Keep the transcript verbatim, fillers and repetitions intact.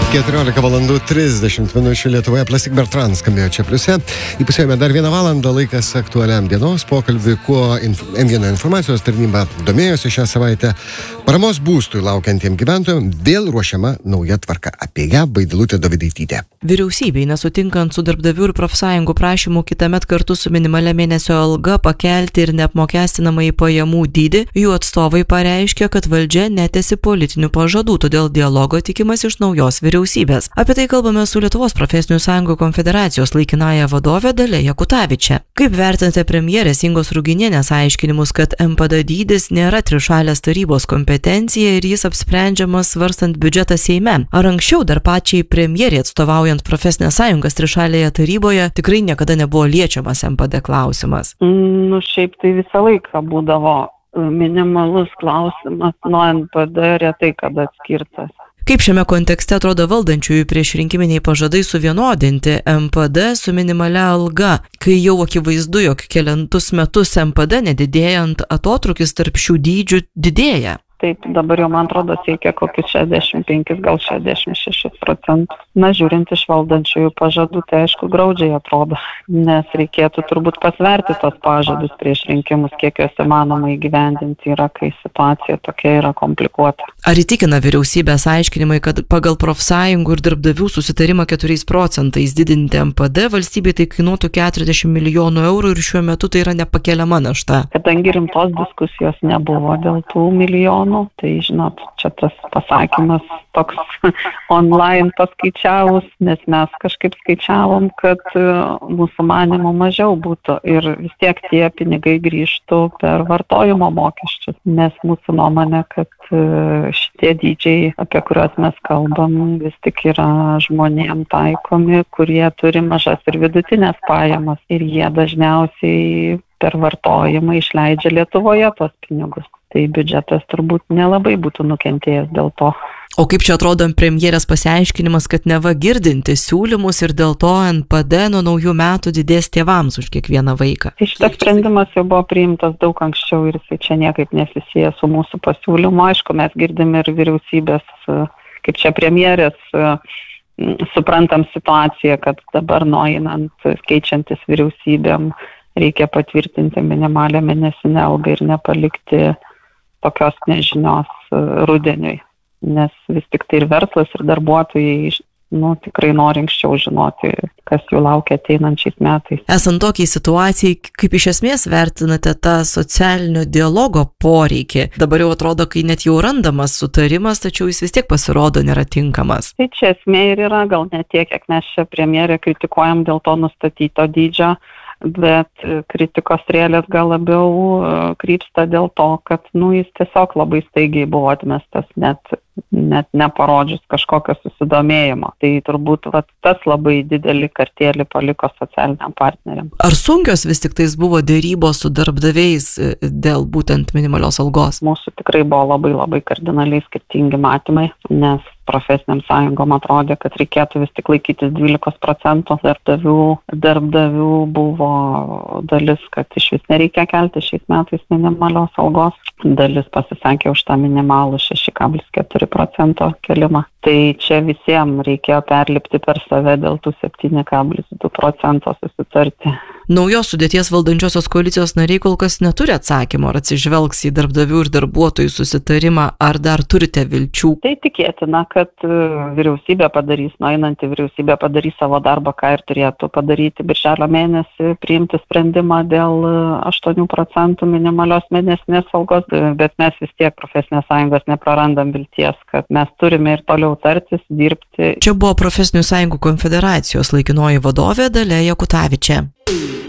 keturiolika valandų trisdešimt minučių Lietuvoje Plastik Bertrand skambėjo čia pliuse. Įpusėjome dar vieną valandą, laikas aktualiam dienos pokalbiui, kuo inf... M vienas informacijos tarnyba domėjosi šią savaitę. Paramos būstui laukiantiem gyventojams vėl ruošiama nauja tvarka. Apie ją Vaidilutė Dovydaitytė. Vyriausybei nesutinkant su darbdavių ir profsąjungų prašymu kitąmet kartu su minimalia mėnesio alga pakelti ir neapmokestinamąjį pajamų dydį, jų atstovai pareiškė, kad valdžia netesi politinių pažadų, todėl dialogo tikimas iš naujos vyriausybės. Apie tai kalbame su Lietuvos profesinių sąjungų konfederacijos laikinąja vadove Dalia Jakutavičė. Kaip vertinate premjerės Ingos Ruginienės aiškinimus, kad M P D dydis nėra trišalės tarybos kompetencija ir jis apsprendžiamas svarstant biudžetą Seime? Ar anksčiau dar pačiai premjerė atstovaujant profesinės sąjungas trišalėje taryboje tikrai niekada nebuvo liečiamas M P D klausimas? Nu, šiaip tai visą laiką būdavo minimalus klausimas nuo M P D retai kada atskirtas. Kaip šiame kontekste atrodo valdančiųjų priešrinkiminiai pažadai suvienodinti M P D su minimalia alga, kai jau akivaizdu, jog kelintus metus M P D nedidėjant atotrūkis tarp šių dydžių didėja? Taip, dabar jau, man atrodo, siekia kokius šešiasdešimt penkis, gal šešiasdešimt šešis procentus. Na, žiūrint iš valdančiųjų pažadų, tai aišku graudžiai atrodo, nes reikėtų turbūt pasverti tos pažadus prieš rinkimus, kiek juos įmanoma įgyvendinti yra, kai situacija tokia yra komplikuota. Ar įtikina vyriausybės aiškinimai, kad pagal profsąjungų ir darbdavių susitarimą keturiais procentais didinti M P D valstybei tai kainuotų keturiasdešimt milijonų eurų ir šiuo metu tai yra nepakeliama našta? Kadangi rimtos diskusijos nebuvo dėl tų milijonų, tai, žinot, čia tas pasakymas toks online paskaičiavus, nes mes kažkaip skaičiavom, kad mūsų manimo mažiau būtų ir vis tiek tie pinigai grįžtų per vartojimo mokesčius, nes mūsų nuomonė, kad šitie dydžiai, apie kuriuos mes kalbam, vis tik yra žmonėm taikomi, kurie turi mažas ir vidutinės pajamas ir jie dažniausiai per vartojimą išleidžia Lietuvoje tos pinigus. Tai biudžetas turbūt nelabai būtų nukentėjęs dėl to. O kaip čia atrodo premjerės pasiaiškinimas, kad neva girdinti siūlymus ir dėl to N P D nuo naujų metų didės tėvams už kiekvieną vaiką? Tai šitas sprendimas jau buvo priimtas daug anksčiau ir jisai čia niekaip nesisieja su mūsų pasiūlymu. Aišku, mes girdim ir vyriausybės, kaip čia premjerės, suprantam situaciją, kad dabar nueinant, keičiantis vyriausybėm, reikia patvirtinti minimalią mėnesinę algą ir nepalikti tokios nežinios rudeniui, nes vis tik tai ir verslas, ir darbuotojai, nu, tikrai nori anksčiau žinoti, kas jų laukia ateinančiais metais. Esant tokiai situacijai, kaip iš esmės vertinate tą socialinio dialogo poreikį? Dabar jau atrodo, kai net jau randamas sutarimas, tačiau jis vis tiek pasirodo nėra tinkamas. Tai čia esmė ir yra, gal ne tiek, kiek mes čia premjerę kritikuojam dėl to nustatyto dydžio, bet kritikos strėlės gal labiau krypsta dėl to, kad, nu, jis tiesiog labai staigiai buvo atmestas, net, net neparodžius kažkokio susidomėjimo. Tai turbūt vat, tas labai didelį kartėlį paliko socialiniam partneriam. Ar sunkios vis tik tais buvo dėrybos su darbdaviais dėl būtent minimalios algos? Mūsų tikrai buvo labai labai kardinaliai skirtingi matymai, nes profesiniam sąjungom atrodė, kad reikėtų vis tik laikytis dvylikos procentų. Darbdavių, darbdavių buvo dalis, kad iš vis nereikia kelti šiais metais minimalios algos. Dalis pasisakė už tą minimalų šeši kablelis keturi procento kelimą. Tai čia visiems reikėjo perlipti per save dėl tų septyni kablelis du procento susitarti. Naujos sudėties valdančiosios koalicijos nariai kol kas neturi atsakymo, ar atsižvelgs į darbdavių ir darbuotojų susitarimą, ar dar turite vilčių? Tai tikėtina, kad vyriausybė padarys, nueinanti vyriausybė padarys savo darbą, ką ir turėtų padaryti birželio mėnesį, priimti sprendimą dėl aštuonių procentų minimalios mėnesinės algos, bet mes vis tiek profesinės sąjungos neprarandam vilties, kad mes turime ir toliau tartis, dirbti. Čia buvo profesinių sąjungų konfederacijos laikinoji vadovė Dalia Jakutavičė.